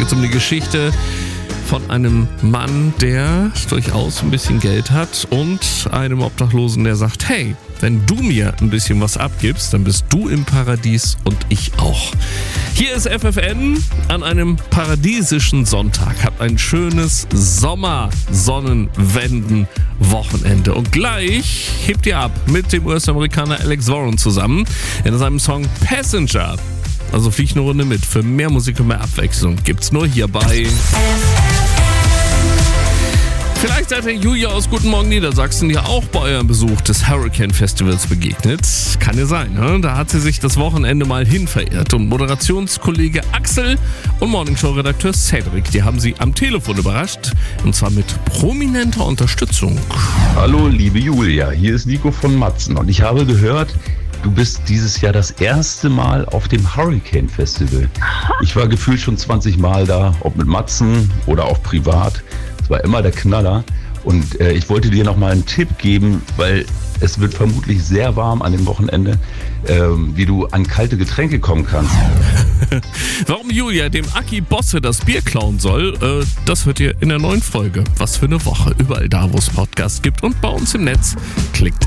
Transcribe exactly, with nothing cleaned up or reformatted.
geht es um die Geschichte von einem Mann, der durchaus ein bisschen Geld hat und einem Obdachlosen, der sagt, hey, wenn du mir ein bisschen was abgibst, dann bist du im Paradies und ich auch. Hier ist F F N an einem paradiesischen Sonntag. Habt ein schönes Sommer-Sonnenwenden-Wochenende. Und gleich hebt ihr ab mit dem U S-Amerikaner Alex Warren zusammen in seinem Song Passenger. Also fliegt eine Runde mit. Für mehr Musik und mehr Abwechslung gibt's nur hier bei... Vielleicht seid ihr Julia aus Guten Morgen Niedersachsen ja auch bei eurem Besuch des Hurricane Festivals begegnet. Kann ja sein, ne? Da hat sie sich das Wochenende mal hin verirrt. Und Moderationskollege Axel und Morningshow-Redakteur Cedric, die haben sie am Telefon überrascht. Und zwar mit prominenter Unterstützung. Hallo liebe Julia, hier ist Nico von Matzen und ich habe gehört, du bist dieses Jahr das erste Mal auf dem Hurricane Festival. Ich war gefühlt schon zwanzig Mal da, ob mit Matzen oder auch privat. Es war immer der Knaller und äh, ich wollte dir noch mal einen Tipp geben, weil es wird vermutlich sehr warm an dem Wochenende, äh, wie du an kalte Getränke kommen kannst. Warum Julia dem Aki Bosse das Bier klauen soll, äh, das hört ihr in der neuen Folge. Was für eine Woche. Überall da, wo es Podcasts gibt und bei uns im Netz. Klickt